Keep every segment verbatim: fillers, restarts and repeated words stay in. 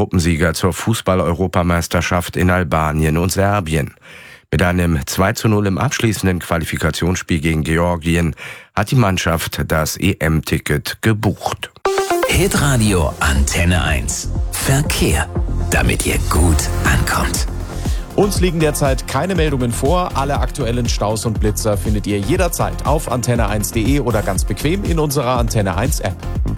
Gruppensieger zur Fußball-Europameisterschaft in Albanien und Serbien. Mit einem zwei zu null im abschließenden Qualifikationsspiel gegen Georgien hat die Mannschaft das E M-Ticket gebucht. Hitradio Antenne eins. Verkehr, damit ihr gut ankommt. Uns liegen derzeit keine Meldungen vor. Alle aktuellen Staus und Blitzer findet ihr jederzeit auf antenne eins punkt de oder ganz bequem in unserer Antenne eins App.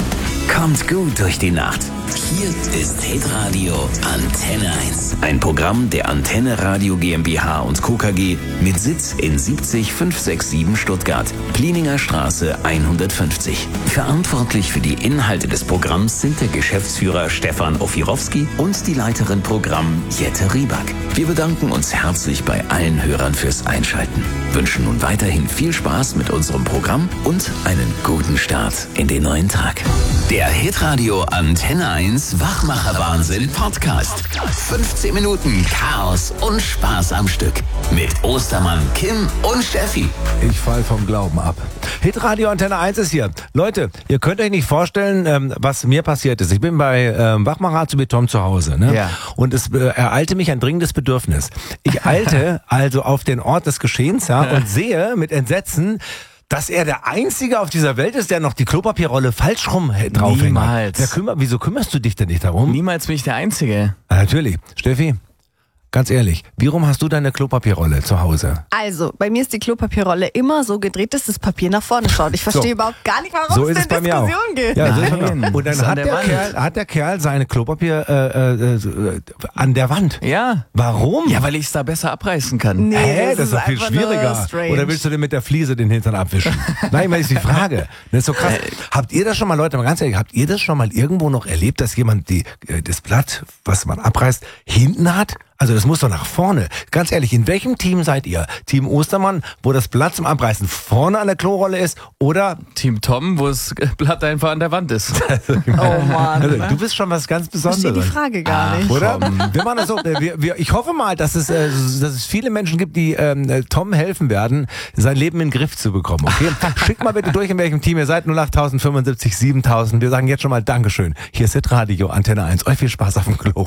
Kommt gut durch die Nacht. Hier ist Hitradio Antenne eins. Ein Programm der Antenne Radio GmbH und Co. K G mit Sitz in siebzig fünf sechs sieben Stuttgart, Plininger Straße hundertfünfzig. Verantwortlich für die Inhalte des Programms sind der Geschäftsführer Stefan Ofirowski und die Leiterin Programm Jette Rieback. Wir bedanken uns herzlich bei allen Hörern fürs Einschalten. Wünschen nun weiterhin viel Spaß mit unserem Programm und einen guten Start in den neuen Tag. Der Hitradio Antenne eins Wachmacher-Wahnsinn Podcast. fünfzehn Minuten Chaos und Spaß am Stück. Mit Ostermann, Kim und Steffi. Ich fall vom Glauben ab. Hitradio Antenne eins ist hier. Leute, ihr könnt euch nicht vorstellen, ähm, was mir passiert ist. Ich bin bei ähm, Wachmacher Azubi Tom zu Hause. Ne? Ja. Und es äh, ereilte mich ein dringendes Bedürfnis. Ich eilte also auf den Ort des Geschehens, ja, und sehe mit Entsetzen, dass er der Einzige auf dieser Welt ist, der noch die Klopapierrolle falsch rum draufhängt. Niemals. Wer kümmer, wieso kümmerst du dich denn nicht darum? Niemals bin ich der Einzige. Ah, natürlich. Steffi, ganz ehrlich, wie rum hast du deine Klopapierrolle zu Hause? Also, bei mir ist die Klopapierrolle immer so gedreht, dass das Papier nach vorne schaut. Ich verstehe So. überhaupt gar nicht, warum So es ist es in bei mir auch. Diskussion geht. Ja, so ist es bei Nein, mir auch. Und das dann ist an hat der der, Wand. Kerl, hat der Kerl seine Klopapier äh, äh, äh, an der Wand. Ja. Warum? Ja, weil ich es da besser abreißen kann. Nee, Hä, das das ist doch viel einfach nur schwieriger. strange. Oder willst du denn mit der Fliese den Hintern abwischen? Nein, mal ist die Frage. Das ist so krass. Habt ihr das schon mal, Leute, mal ganz ehrlich, habt ihr das schon mal irgendwo noch erlebt, dass jemand die, äh, das Blatt, was man abreißt, hinten hat? Also das muss doch nach vorne. Ganz ehrlich, in welchem Team seid ihr? Team Ostermann, wo das Blatt zum Abreißen vorne an der Klorolle ist, oder? Team Tom, wo das Blatt einfach an der Wand ist. Oh Mann. Also, du bist schon was ganz Ich verstehe die Besonderes. Frage gar nicht. Oder? Wir machen das so. Wir, wir, ich hoffe mal, dass es, äh, dass es viele Menschen gibt, die ähm, Tom helfen werden, sein Leben in den Griff zu bekommen. Okay? Schickt mal bitte durch, in welchem Team ihr seid. null acht fünfundsiebzig siebentausend. Wir sagen jetzt schon mal Dankeschön. Hier ist Hitradio Antenne eins. Euch viel Spaß auf dem Klo.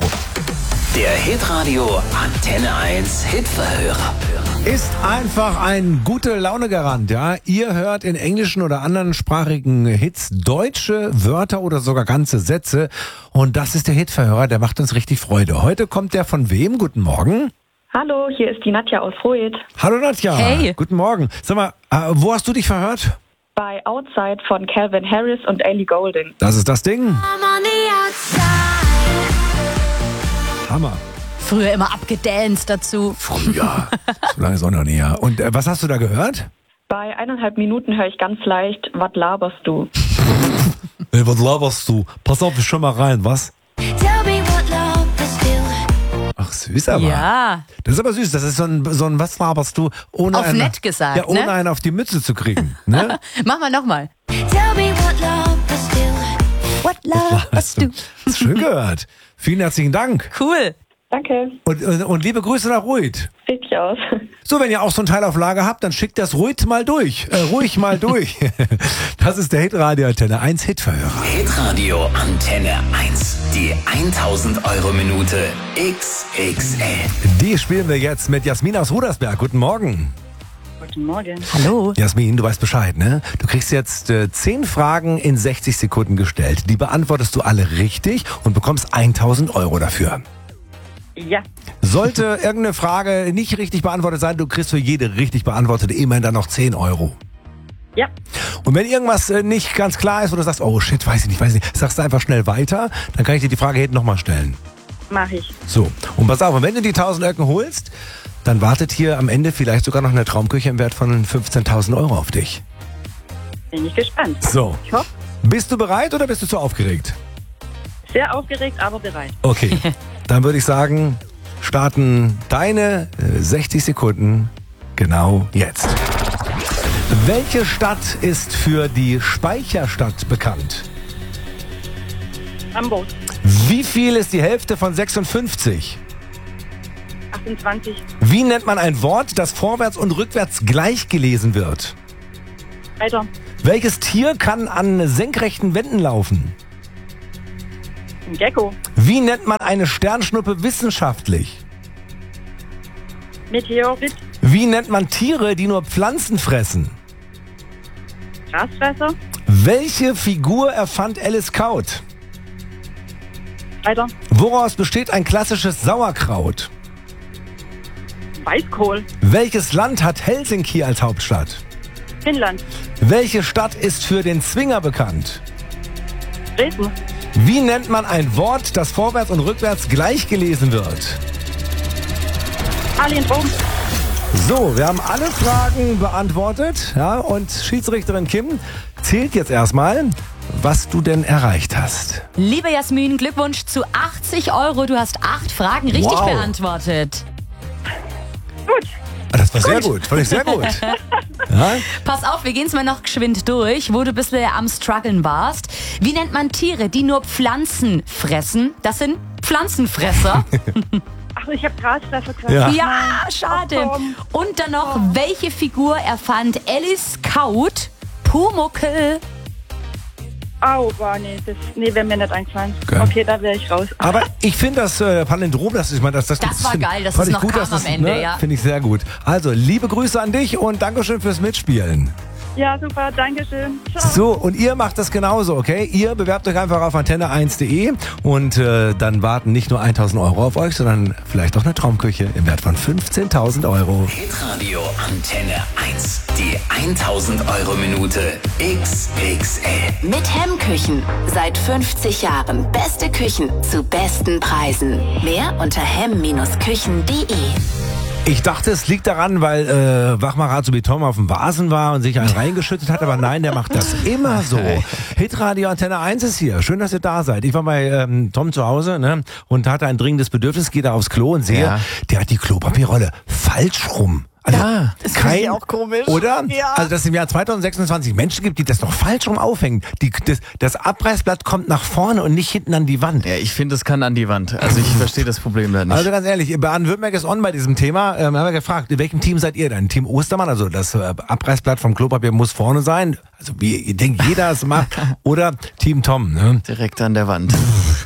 Der Hitradio Antenne eins Hitverhörer. Ist einfach ein gute Laune-Garant, ja. Ihr hört in englischen oder anderen sprachigen Hits deutsche Wörter oder sogar ganze Sätze. Und das ist der Hitverhörer, der macht uns richtig Freude. Heute kommt der von wem? Guten Morgen. Hallo, hier ist die Nadja aus Ruhed. Hallo Nadja. Hey. Guten Morgen. Sag mal, äh, wo hast du dich verhört? Bei Outside von Calvin Harris und Ellie Goulding. Das ist das Ding. Hammer. Früher immer abgedanced dazu. Früher. So lange ist auch noch nie her. Und äh, was hast du da gehört? Bei eineinhalb Minuten höre ich ganz leicht, was laberst du? Hey, was laberst du? Pass auf, ich schau mal rein, was? Ach, süß aber. Ja. Das ist aber süß. Das ist so ein, so ein was laberst du, ohne Auf einen, nett gesagt, ja, ohne ne? einen auf die Mütze zu kriegen. Ne? Mach mal nochmal. What love hast du? Das ist schön gehört. Vielen herzlichen Dank. Cool. Danke, Und, und, und liebe Grüße nach Ruid. richtig aus. So, wenn ihr auch so ein Teil auf Lager habt, dann schickt das ruhig mal durch. Äh, ruhig mal durch. Das ist der Hitradio Antenne eins Hitverhörer. Hitradio Antenne eins. Die tausend Euro Minute X X L. Die spielen wir jetzt mit Jasmin aus Rudersberg. Guten Morgen. Guten Morgen. Hallo. Jasmin, du weißt Bescheid, ne? Du kriegst jetzt äh, zehn Fragen in sechzig Sekunden gestellt. Die beantwortest du alle richtig und bekommst tausend Euro dafür. Ja, Sollte irgendeine Frage nicht richtig beantwortet sein, du kriegst für jede richtig beantwortete immerhin dann noch zehn Euro. ja, Und wenn irgendwas äh, nicht ganz klar ist, wo du sagst, oh shit, weiß ich nicht, weiß ich nicht, sagst du einfach schnell weiter, dann kann ich dir die Frage hinten nochmal stellen. mache ich. So, und pass auf, und wenn du die tausend Öcken holst, dann wartet hier am Ende vielleicht sogar noch eine Traumküche im Wert von fünfzehntausend Euro auf dich. Bin ich gespannt. So, Ich hoffe, bist du bereit oder bist du zu aufgeregt? sehr aufgeregt, aber bereit. Okay, dann würde ich sagen, starten deine äh, sechzig Sekunden genau jetzt. Welche Stadt ist für die Speicherstadt bekannt? Hamburg, Wie viel ist die Hälfte von sechsundfünfzig? achtundzwanzig, Wie nennt man ein Wort, das vorwärts und rückwärts gleich gelesen wird? weiter, Welches Tier kann an senkrechten Wänden laufen? Ein Gecko. Wie nennt man eine Sternschnuppe wissenschaftlich? Meteorit. Wie nennt man Tiere, die nur Pflanzen fressen? Grasfresser. Welche Figur erfand Alice Kaut? Weiter. Woraus besteht ein klassisches Sauerkraut? Weißkohl. Welches Land hat Helsinki als Hauptstadt? Finnland. Welche Stadt ist für den Zwinger bekannt? Dresden. Wie nennt man ein Wort, das vorwärts und rückwärts gleich gelesen wird? Palindrom. So, wir haben alle Fragen beantwortet. Ja, und Schiedsrichterin Kim zählt jetzt erstmal, was du denn erreicht hast. Liebe Jasmin, Glückwunsch zu achtzig Euro. Du hast acht Fragen richtig Wow. beantwortet. Gut. Das war sehr gut, fand ich sehr gut. Ja? Pass auf, wir gehen es mal noch geschwind durch, wo du bisher am Struggeln warst. Wie nennt man Tiere, die nur Pflanzen fressen? Das sind Pflanzenfresser. Ach, ich habe Grasfresser gesagt. Ja. Ja, schade. Und dann noch, welche Figur erfand Alice Kaut? Pumuckl. Au, boah, nee, das nee, wäre mir nicht eingefallen. Geil. Okay, da wäre ich raus. Aber ich finde das äh, Palindrom, das ist, ich meine, das, das, Das war find- geil, dass fand es ich noch gut, kam dass das, am Ende, ne, ja. Finde ich sehr gut. Also, liebe Grüße an dich und Dankeschön fürs Mitspielen. Ja, super, danke schön. Ciao. So, und ihr macht das genauso, okay? Ihr bewerbt euch einfach auf antenne eins punkt de und äh, dann warten nicht nur tausend Euro auf euch, sondern vielleicht auch eine Traumküche im Wert von fünfzehntausend Euro. Hitradio Antenne eins. Die tausend Euro Minute X X L. Mit Hemmküchen. Seit fünfzig Jahren beste Küchen zu besten Preisen. Mehr unter hemm Küchen punkt de. Ich dachte, es liegt daran, weil äh, Wachmacher so wie Tom auf dem Vasen war und sich einen reingeschüttet hat, aber nein, der macht das immer so. Hitradio Antenne eins ist hier. Schön, dass ihr da seid. Ich war bei ähm, Tom zu Hause, ne, und hatte ein dringendes Bedürfnis, gehe da aufs Klo und sehe, Ja. der hat die Klopapierrolle falsch rum. Also, Ja, das finde ich auch komisch. Oder? Ja. Also, dass es im Jahr zweitausendsechsundzwanzig Menschen gibt, die das noch falsch rum aufhängen. Die, das, das Abreißblatt kommt nach vorne und nicht hinten an die Wand. Ja, ich finde, es kann an die Wand. Also ich verstehe das Problem da nicht. Also ganz ehrlich, Baden-Württemberg ist on bei diesem Thema. Ähm, haben wir gefragt, in welchem Team seid ihr denn? Team Ostermann, also das äh, Abreißblatt vom Klopapier muss vorne sein. Also wie ihr denkt, jeder es macht. Oder Team Tom. Ne? Direkt an der Wand.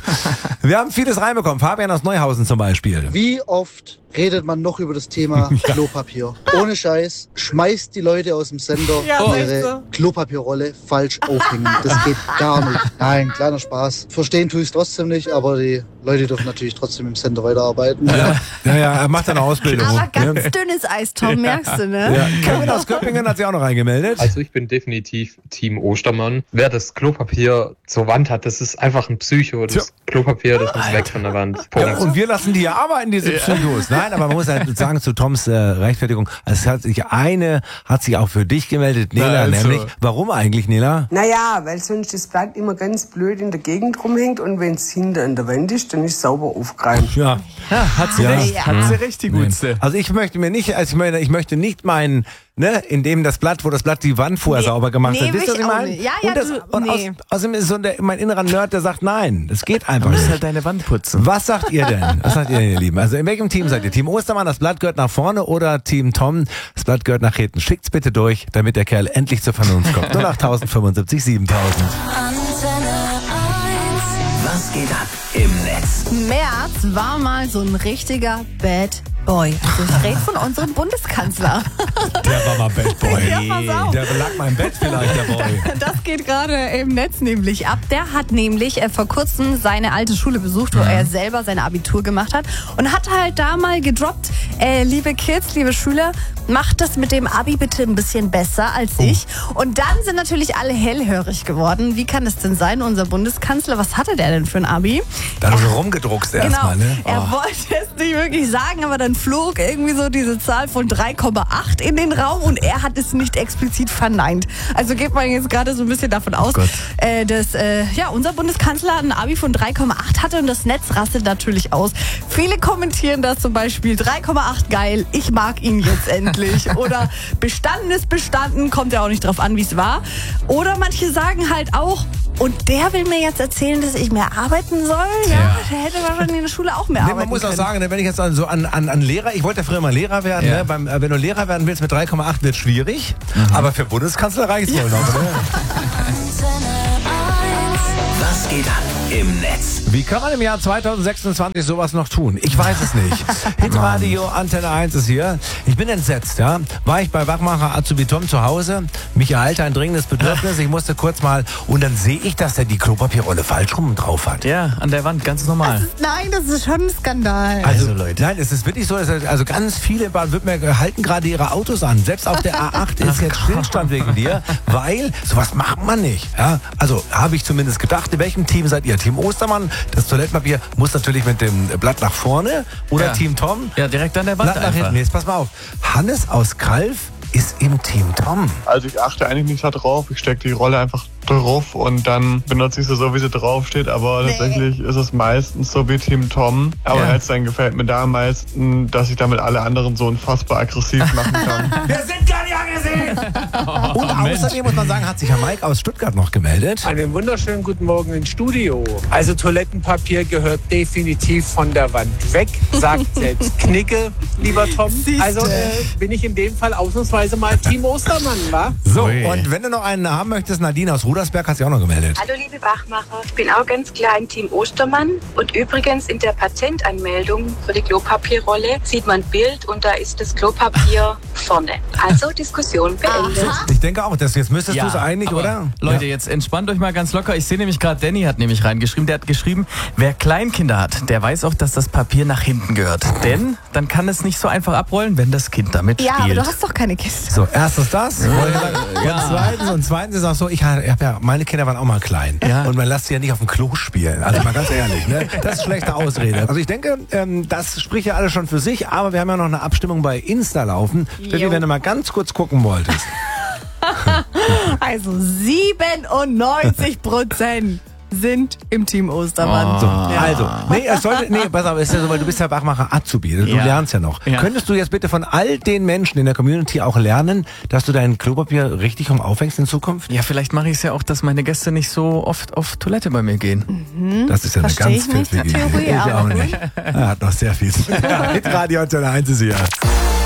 Wir haben vieles reinbekommen. Fabian aus Neuhausen zum Beispiel. Wie oft redet man noch über das Thema Klopapier? Ohne Scheiß, schmeißt die Leute aus dem Sender Ja, die ist ihre so. Klopapierrolle falsch aufhängen. Das geht gar nicht. Nein, kleiner Spaß. Verstehen tue ich es trotzdem nicht, aber die Leute dürfen natürlich trotzdem im Sender weiterarbeiten. Ja, ja, ja, er macht eine Ausbildung. Aber ganz ja. dünnes Eis, Tom, merkst du, ne? Ja. Kevin aus Göppingen hat sich auch noch reingemeldet. Also ich bin definitiv Team Ostermann. Wer das Klopapier zur Wand hat, das ist einfach ein Psycho. Das Tja. Klopapier, das muss weg von der Wand. Ja, Punkt. und wir lassen die ja arbeiten, diese Psychos. Nein, aber man muss halt sagen, zu Toms äh, Rechtfertigung, also es hat sich eine, hat sich auch für dich gemeldet, Nela, Na, also. nämlich. Warum eigentlich, Nela? Naja, weil sonst das Blatt immer ganz blöd in der Gegend rumhängt und wenn es hinter an der Wand ist, dann ist es sauber aufgeräumt. Ja. Ja, hat sie Ja. recht. Ja. Hat sie recht, die Gutste. Also ich möchte mir nicht, also ich meine, ich möchte nicht meinen, ne, in dem das Blatt, wo das Blatt die Wand vorher Nee, sauber gemacht nee, hat. Wisst ihr, was will ich ich auch meine? nicht. Ja, ja, und das, du- und nee. aus, außerdem ist so der, mein innerer Nerd, der sagt, nein, das geht einfach Du musst nicht. halt deine Wand putzen. Was sagt ihr denn? Was sagt ihr denn, ihr Lieben? Also in welchem Team seid ihr? Team Ostermann, das Blatt gehört nach vorne oder Team Tom, das Blatt gehört nach hinten? Schickt's bitte durch, damit der Kerl endlich zur Vernunft kommt. null acht fünfundsiebzig siebentausend. Was geht ab im Netz? Merz war mal so ein richtiger Bad Boy. Also ich rede von unserem Bundeskanzler. Der war mal Bad Boy. Ja, pass auf. Der lag mal im Bett vielleicht, der Boy. Das geht gerade im Netz nämlich ab. Der hat nämlich äh, vor kurzem seine alte Schule besucht, wo er selber sein Abitur gemacht hat und hat halt da mal gedroppt, äh, liebe Kids, liebe Schüler, macht das mit dem Abi bitte ein bisschen besser als ich. Und dann sind natürlich alle hellhörig geworden. Wie kann das denn sein, unser Bundeskanzler? Was hatte der denn für ein Abi? Da hat er so rumgedruckst erstmal, Genau. ne? Er wollte es nicht wirklich sagen, aber dann flog irgendwie so diese Zahl von drei Komma acht in den Raum und er hat es nicht explizit verneint. Also geht man jetzt gerade so ein bisschen davon aus, äh, dass äh, ja, unser Bundeskanzler ein Abi von drei Komma acht hatte und das Netz rastet natürlich aus. Viele kommentieren das zum Beispiel, drei Komma acht geil, ich mag ihn jetzt endlich. Oder bestanden ist bestanden, kommt ja auch nicht drauf an, wie es war. Oder manche sagen halt auch, und der will mir jetzt erzählen, dass ich mehr arbeiten soll? Ja, der hätte wahrscheinlich in der Schule auch mehr Nee, arbeiten man muss auch können. sagen, ne, wenn ich jetzt an, so an, an, an Lehrer, ich wollte ja früher mal Lehrer werden, Ja. ne? Beim, äh, wenn du Lehrer werden willst mit drei Komma acht wird schwierig, aber für Bundeskanzler reicht es wohl noch. Ne? Was geht ab im Netz. Wie kann man im Jahr zweitausendsechsundzwanzig sowas noch tun? Ich weiß es nicht. Hitradio Antenne eins ist hier. Ich bin entsetzt, ja. War ich bei Wachmacher Azubi Tom zu Hause. Mich ereilte ein dringendes Bedürfnis. Ich musste kurz mal, und dann sehe ich, dass er die Klopapierrolle falsch rum drauf hat. Ja, an der Wand, ganz normal. Das ist, nein, das ist schon ein Skandal. Also, also Leute, nein, es ist wirklich so, dass also ganz viele Baden-Württemberger halten gerade ihre Autos an. Selbst auf der A acht ist jetzt Stillstand wegen dir, weil sowas macht man nicht. Ja? Also habe ich zumindest gedacht. In welchem Team seid ihr? Team Ostermann? Das Toilettenpapier muss natürlich mit dem Blatt nach vorne. Oder Ja. Team Tom? Ja, direkt an der Wand Blatt nach einfach. hinten. Jetzt pass mal auf. Hannes aus Kalf ist im Team Tom. Also ich achte eigentlich nicht darauf, ich stecke die Rolle einfach drauf und dann benutze ich sie so, wie sie draufsteht, aber nee. Tatsächlich ist es meistens so wie Team Tom. Aber Ja. Headline gefällt mir da am meisten, dass ich damit alle anderen so unfassbar aggressiv machen kann. Wir sind gar nicht aggressiv! Und außerdem muss man sagen, hat sich Herr Mike aus Stuttgart noch gemeldet. Einen wunderschönen guten Morgen ins Studio. Also Toilettenpapier gehört definitiv von der Wand weg, sagt selbst Knicke, lieber Tom. Also äh, bin ich in dem Fall ausnahmsweise mal Team Ostermann, wa? So, und wenn du noch einen haben möchtest, Nadine aus Rudersberg hat sich auch noch gemeldet. Hallo liebe Wachmacher, ich bin auch ganz klar im Team Ostermann und übrigens in der Patentanmeldung für die Klopapierrolle sieht man ein Bild und da ist das Klopapier vorne. Also Diskussion beendet. Ich denke auch, das, jetzt müsstest du es eigentlich, aber oder? Leute, jetzt entspannt euch mal ganz locker. Ich sehe nämlich gerade, Danny hat nämlich reingeschrieben, der hat geschrieben, wer Kleinkinder hat, der weiß auch, dass das Papier nach hinten gehört. Denn dann kann es nicht so einfach abrollen, wenn das Kind damit Ja, spielt. aber du hast doch keine Kiste. So, erstens das. Ja. Und, Ja. zweitens, und zweitens ist auch so, ich habe ja, meine Kinder waren auch mal klein. Ja. Und man lässt sie ja nicht auf dem Klo spielen. Also mal ganz ehrlich, ne? Das ist schlechte Ausrede. Also ich denke, ähm, das spricht ja alles schon für sich, aber wir haben ja noch eine Abstimmung bei Insta laufen. Steffi, wenn du mal ganz kurz gucken wolltest. Also siebenundneunzig Prozent sind im Team Ostermann. So, Ja. also, nee, es sollte, nee, pass auf, ist ja so, weil du bist ja Wachmacher Azubi, du Ja. lernst ja noch. Ja. Könntest du jetzt bitte von all den Menschen in der Community auch lernen, dass du dein Klopapier richtig rum aufhängst in Zukunft? Ja, vielleicht mache ich es ja auch, dass meine Gäste nicht so oft auf Toilette bei mir gehen. Mhm. Das ist ja Versteh eine ich ganz nicht, die pfiffige Theorie, Idee. Ich aber auch gut. nicht. Er hat noch sehr viel zu tun. Mit Radio Antenne eins ist hier.